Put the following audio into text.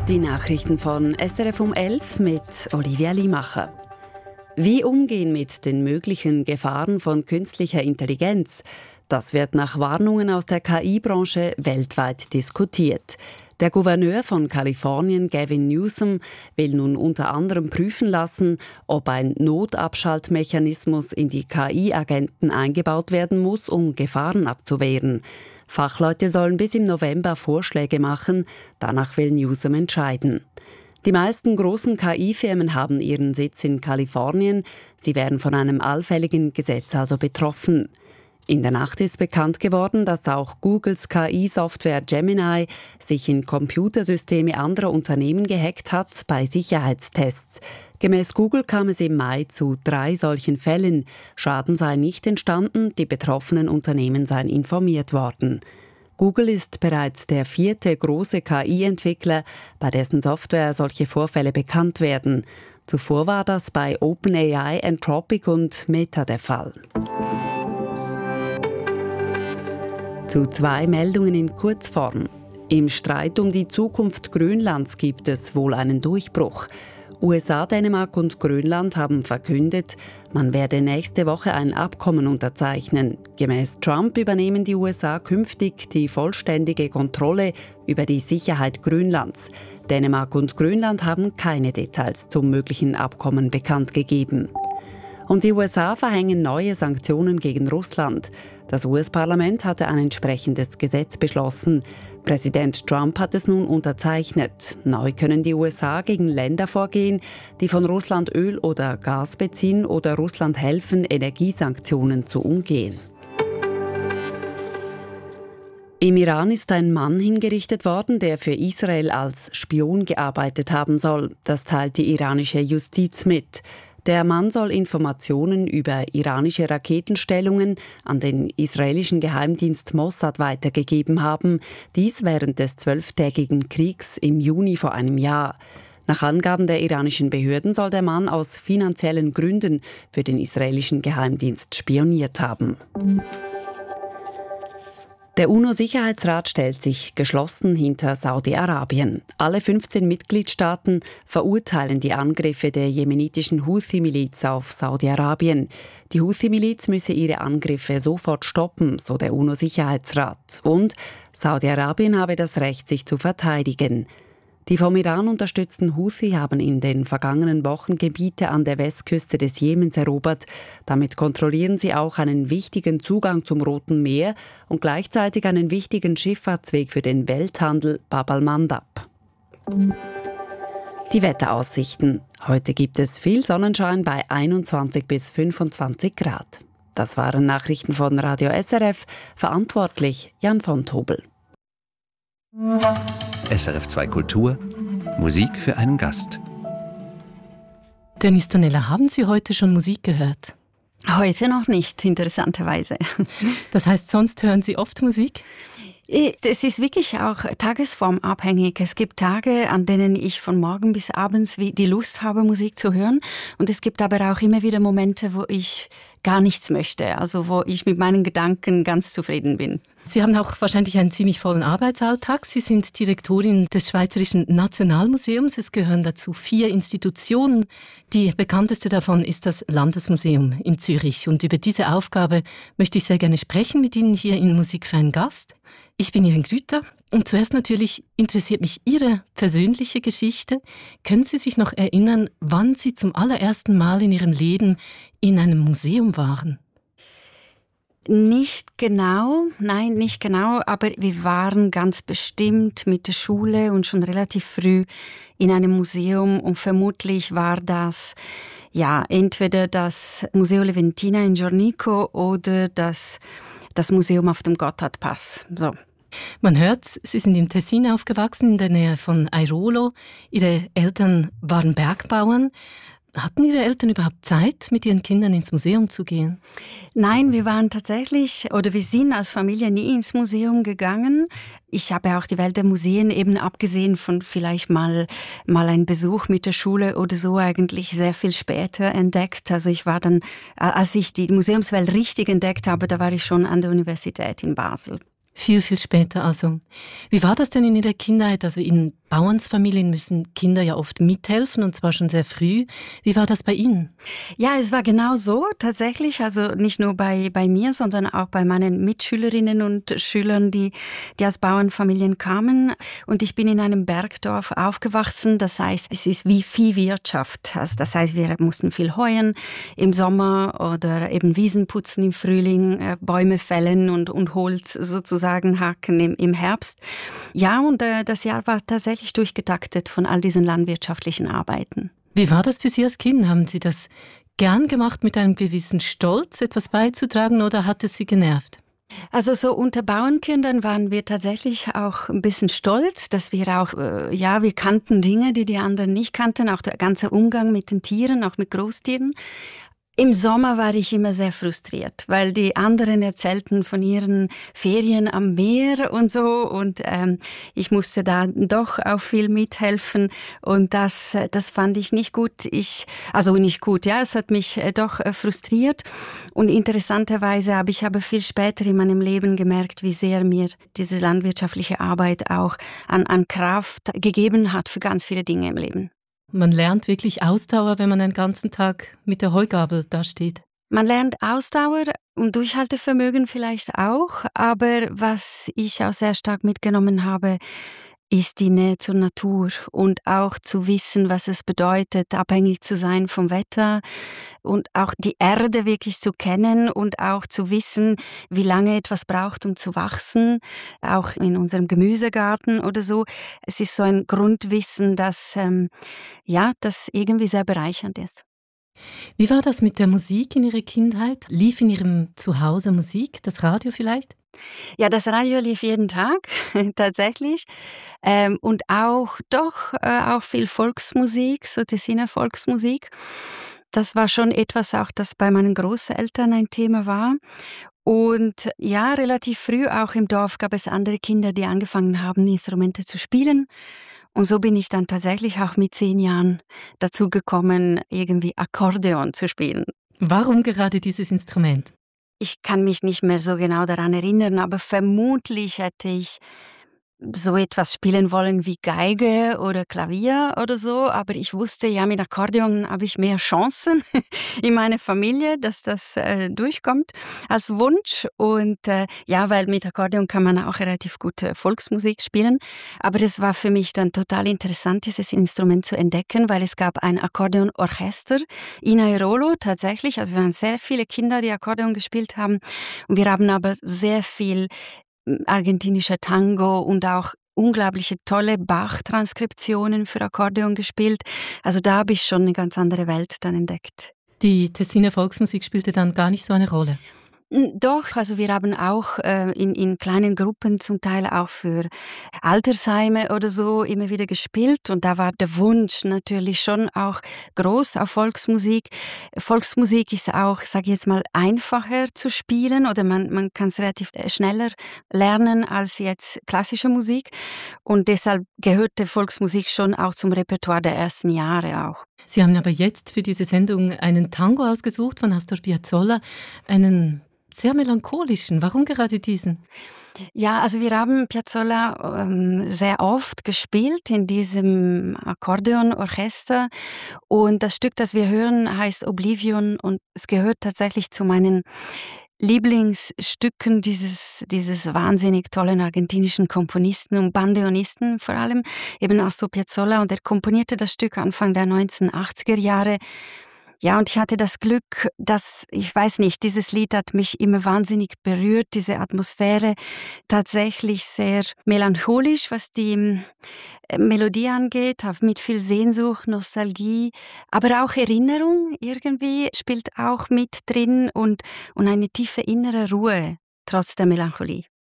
Die Nachrichten von SRF um 11 mit Olivia Limacher. Wie umgehen mit den möglichen Gefahren von künstlicher Intelligenz? Das wird nach Warnungen aus der KI-Branche weltweit diskutiert. Der Gouverneur von Kalifornien, Gavin Newsom, will nun unter anderem prüfen lassen, ob ein Notabschaltmechanismus in die KI-Agenten eingebaut werden muss, um Gefahren abzuwehren. Fachleute sollen bis im November Vorschläge machen, danach will Newsom entscheiden. Die meisten großen KI-Firmen haben ihren Sitz in Kalifornien, sie wären von einem allfälligen Gesetz also betroffen. In der Nacht ist bekannt geworden, dass auch Googles KI-Software Gemini sich in Computersysteme anderer Unternehmen gehackt hat bei Sicherheitstests. Gemäß Google kam es im Mai zu 3 solchen Fällen. Schaden sei nicht entstanden, die betroffenen Unternehmen seien informiert worden. Google ist bereits der 4. große KI-Entwickler, bei dessen Software solche Vorfälle bekannt werden. Zuvor war das bei OpenAI, Anthropic und Meta der Fall. Zu 2 Meldungen in Kurzform. Im Streit um die Zukunft Grönlands gibt es wohl einen Durchbruch. USA, Dänemark und Grönland haben verkündet, man werde nächste Woche ein Abkommen unterzeichnen. Gemäß Trump übernehmen die USA künftig die vollständige Kontrolle über die Sicherheit Grönlands. Dänemark und Grönland haben keine Details zum möglichen Abkommen bekannt gegeben. Und die USA verhängen neue Sanktionen gegen Russland. Das US-Parlament hatte ein entsprechendes Gesetz beschlossen. Präsident Trump hat es nun unterzeichnet. Neu können die USA gegen Länder vorgehen, die von Russland Öl oder Gas beziehen oder Russland helfen, Energiesanktionen zu umgehen. Im Iran ist ein Mann hingerichtet worden, der für Israel als Spion gearbeitet haben soll. Das teilt die iranische Justiz mit. Der Mann soll Informationen über iranische Raketenstellungen an den israelischen Geheimdienst Mossad weitergegeben haben, dies während des 12-tägigen Kriegs im Juni vor einem Jahr. Nach Angaben der iranischen Behörden soll der Mann aus finanziellen Gründen für den israelischen Geheimdienst spioniert haben. Der UNO-Sicherheitsrat stellt sich geschlossen hinter Saudi-Arabien. Alle 15 Mitgliedstaaten verurteilen die Angriffe der jemenitischen Houthi-Miliz auf Saudi-Arabien. Die Houthi-Miliz müsse ihre Angriffe sofort stoppen, so der UNO-Sicherheitsrat. Und Saudi-Arabien habe das Recht, sich zu verteidigen. Die vom Iran unterstützten Houthi haben in den vergangenen Wochen Gebiete an der Westküste des Jemens erobert. Damit kontrollieren sie auch einen wichtigen Zugang zum Roten Meer und gleichzeitig einen wichtigen Schifffahrtsweg für den Welthandel, Bab al-Mandab. Die Wetteraussichten. Heute gibt es viel Sonnenschein bei 21 bis 25 Grad. Das waren Nachrichten von Radio SRF. Verantwortlich Jan von Tobel. SRF 2 Kultur, Musik für einen Gast. Denise Tonella, haben Sie heute schon Musik gehört? Heute noch nicht, interessanterweise. Das heißt, sonst hören Sie oft Musik? Es ist wirklich auch tagesformabhängig. Es gibt Tage, an denen ich von morgen bis abends die Lust habe, Musik zu hören. Und es gibt aber auch immer wieder Momente, wo ich gar nichts möchte, also wo ich mit meinen Gedanken ganz zufrieden bin. Sie haben auch wahrscheinlich einen ziemlich vollen Arbeitsalltag. Sie sind Direktorin des Schweizerischen Nationalmuseums. Es gehören dazu 4 Institutionen. Die bekannteste davon ist das Landesmuseum in Zürich. Und über diese Aufgabe möchte ich sehr gerne sprechen mit Ihnen hier in Musik für einen Gast. Ich bin Irin Grüter und zuerst natürlich interessiert mich Ihre persönliche Geschichte. Können Sie sich noch erinnern, wann Sie zum allerersten Mal in Ihrem Leben in einem Museum waren? Nicht genau, aber wir waren ganz bestimmt mit der Schule und schon relativ früh in einem Museum und vermutlich war das entweder das Museo Leventina in Giornico oder das Museum auf dem Gotthardpass. So. Man hört, Sie sind im Tessin aufgewachsen, in der Nähe von Airolo. Ihre Eltern waren Bergbauern. Hatten Ihre Eltern überhaupt Zeit, mit Ihren Kindern ins Museum zu gehen? Nein, wir sind als Familie nie ins Museum gegangen. Ich habe auch die Welt der Museen eben abgesehen von vielleicht mal ein Besuch mit der Schule oder so eigentlich sehr viel später entdeckt. Also ich war dann, als ich die Museumswelt richtig entdeckt habe, da war ich schon an der Universität in Basel. Viel, viel später also. Wie war das denn in Ihrer Kindheit, also in Bauernsfamilien müssen Kinder ja oft mithelfen, und zwar schon sehr früh. Wie war das bei Ihnen? Ja, es war genau so tatsächlich. Also nicht nur bei mir, sondern auch bei meinen Mitschülerinnen und Schülern, die aus Bauernfamilien kamen. Und ich bin in einem Bergdorf aufgewachsen. Das heißt, es ist wie Viehwirtschaft. Also das heißt, wir mussten viel heuen im Sommer oder eben Wiesen putzen im Frühling, Bäume fällen und Holz sozusagen hacken im Herbst. Ja, und das Jahr war tatsächlich durchgetaktet von all diesen landwirtschaftlichen Arbeiten. Wie war das für Sie als Kind? Haben Sie das gern gemacht, mit einem gewissen Stolz etwas beizutragen, oder hat es Sie genervt? Also so unter Bauernkindern waren wir tatsächlich auch ein bisschen stolz, dass wir auch, wir kannten Dinge, die die anderen nicht kannten, auch der ganze Umgang mit den Tieren, auch mit Großtieren. Im Sommer war ich immer sehr frustriert, weil die anderen erzählten von ihren Ferien am Meer und so, und ich musste da doch auch viel mithelfen, und das fand ich nicht gut. Nicht gut, ja, es hat mich doch frustriert, und interessanterweise habe ich aber viel später in meinem Leben gemerkt, wie sehr mir diese landwirtschaftliche Arbeit auch an Kraft gegeben hat für ganz viele Dinge im Leben. Man lernt wirklich Ausdauer, wenn man einen ganzen Tag mit der Heugabel dasteht. Man lernt Ausdauer und Durchhaltevermögen vielleicht auch, aber was ich auch sehr stark mitgenommen habe, ist die Nähe zur Natur und auch zu wissen, was es bedeutet, abhängig zu sein vom Wetter und auch die Erde wirklich zu kennen und auch zu wissen, wie lange etwas braucht, um zu wachsen, auch in unserem Gemüsegarten oder so. Es ist so ein Grundwissen, das irgendwie sehr bereichernd ist. Wie war das mit der Musik in Ihrer Kindheit? Lief in Ihrem Zuhause Musik, das Radio vielleicht? Ja, das Radio lief jeden Tag, tatsächlich. Und auch viel Volksmusik, so Tessiner Volksmusik. Das war schon etwas auch, das bei meinen Großeltern ein Thema war. Und ja, relativ früh auch im Dorf gab es andere Kinder, die angefangen haben, Instrumente zu spielen. Und so bin ich dann tatsächlich auch mit 10 Jahren dazu gekommen, irgendwie Akkordeon zu spielen. Warum gerade dieses Instrument? Ich kann mich nicht mehr so genau daran erinnern, aber vermutlich hätte ich so etwas spielen wollen wie Geige oder Klavier oder so, aber ich wusste, ja, mit Akkordeon habe ich mehr Chancen in meiner Familie, dass das durchkommt als Wunsch, und weil mit Akkordeon kann man auch relativ gut Volksmusik spielen, aber es war für mich dann total interessant, dieses Instrument zu entdecken, weil es gab ein Akkordeonorchester in Airolo tatsächlich, also wir waren sehr viele Kinder, die Akkordeon gespielt haben, und wir haben aber sehr viel argentinischer Tango und auch unglaubliche tolle Bach-Transkriptionen für Akkordeon gespielt. Also da habe ich schon eine ganz andere Welt dann entdeckt. Die Tessiner Volksmusik spielte dann gar nicht so eine Rolle? Doch, also wir haben auch in kleinen Gruppen zum Teil auch für Altersheime oder so immer wieder gespielt, und da war der Wunsch natürlich schon auch groß auf Volksmusik. Volksmusik ist auch, sage ich jetzt mal, einfacher zu spielen, oder man kann es relativ schneller lernen als jetzt klassische Musik, und deshalb gehörte Volksmusik schon auch zum Repertoire der ersten Jahre auch. Sie haben aber jetzt für diese Sendung einen Tango ausgesucht von Astor Piazzolla, einen sehr melancholischen. Warum gerade diesen? Ja, also wir haben Piazzolla sehr oft gespielt in diesem Akkordeonorchester, und das Stück, das wir hören, heißt Oblivion, und es gehört tatsächlich zu meinen Lieblingsstücken dieses wahnsinnig tollen argentinischen Komponisten und Bandeonisten vor allem, eben Astor Piazzolla, und er komponierte das Stück Anfang der 1980er Jahre. Ja, und ich hatte das Glück, dass, ich weiß nicht, dieses Lied hat mich immer wahnsinnig berührt, diese Atmosphäre, tatsächlich sehr melancholisch, was die Melodie angeht, mit viel Sehnsucht, Nostalgie, aber auch Erinnerung irgendwie spielt auch mit drin, und eine tiefe innere Ruhe trotz der Melancholie.